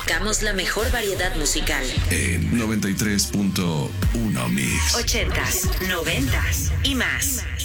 Buscamos la mejor variedad musical. En 93.1 Mix. 80s, 90s y más.